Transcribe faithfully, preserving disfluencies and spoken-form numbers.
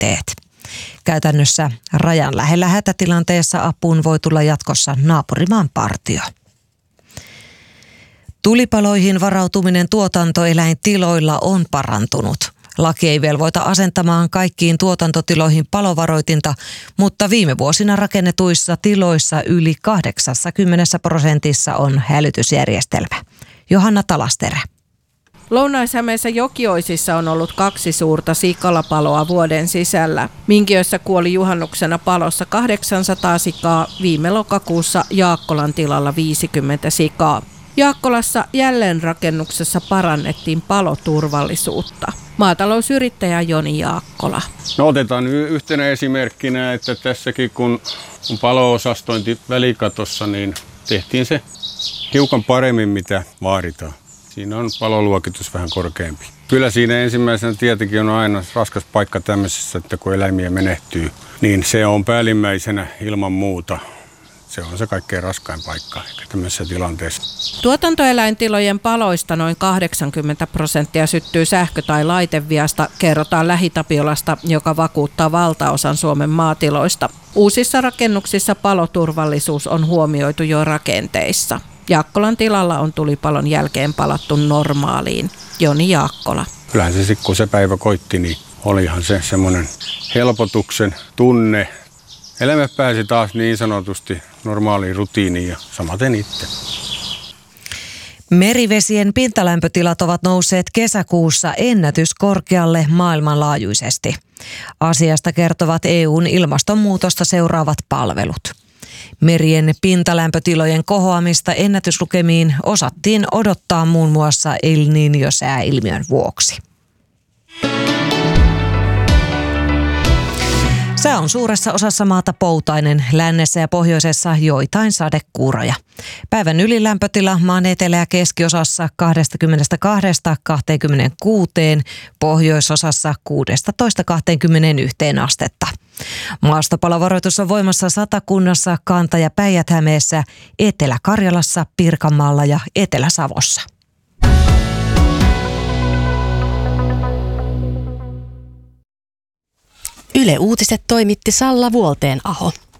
laitteet. Käytännössä rajan lähellä hätätilanteessa apuun voi tulla jatkossa naapurimaan partio. Tulipaloihin varautuminen tuotantoeläintiloilla on parantunut. Laki ei velvoita asentamaan kaikkiin tuotantotiloihin palovaroitinta, mutta viime vuosina rakennetuissa tiloissa yli kahdeksankymmentä prosentissa on hälytysjärjestelmä. Johanna Talasterä. Lounais-Hämeessä Jokioisissa on ollut kaksi suurta sikalapaloa vuoden sisällä. Minkiössä kuoli juhannuksena palossa kahdeksansataa sikaa, viime lokakuussa Jaakkolan tilalla viisikymmentä sikaa. Jaakkolassa jälleenrakennuksessa parannettiin paloturvallisuutta. Maatalousyrittäjä Joni Jaakkola. No otetaan yhtenä esimerkkinä, että tässäkin kun on palo-osastointi välikatossa, niin tehtiin se hiukan paremmin mitä vaaditaan. Siinä on paloluokitus vähän korkeampi. Kyllä siinä ensimmäisenä tietenkin on aina raskas paikka tämmöisessä, että kun eläimiä menehtyy, niin se on päällimmäisenä ilman muuta. Se on se kaikkein raskain paikka ehkä tämmöisessä tilanteessa. Tuotantoeläintilojen paloista noin kahdeksankymmentä prosenttia syttyy sähkö- tai laiteviasta, kerrotaan Lähi-Tapiolasta, joka vakuuttaa valtaosan Suomen maatiloista. Uusissa rakennuksissa paloturvallisuus on huomioitu jo rakenteissa. Jaakkolan tilalla on tulipalon jälkeen palattu normaaliin. Joni Jaakkola. Kyllähän se sitten, kun se päivä koitti, niin olihan se semmoinen helpotuksen tunne. Elämä pääsi taas niin sanotusti normaaliin rutiiniin ja samaten itse. Merivesien pintalämpötilat ovat nousseet kesäkuussa ennätyskorkealle maailmanlaajuisesti. Asiasta kertovat E U:n ilmastonmuutosta seuraavat palvelut. Merien pintalämpötilojen kohoamista ennätyslukemiin osattiin odottaa muun muassa El Niño-sääilmiön vuoksi. Sää on suuressa osassa maata poutainen, lännessä ja pohjoisessa joitain sadekuuroja. Päivän ylilämpötila maan etelä- ja keskiosassa kaksikymmentäkaksi kaksikymmentäkuusi, pohjoisosassa kuusitoista kaksikymmentäyksi astetta. Maastopalovaroitus on voimassa Satakunnassa, Kanta- ja Päijät-Hämeessä, Etelä-Karjalassa, Pirkanmaalla ja Etelä-Savossa. Yle Uutiset toimitti Salla Vuolteen-aho.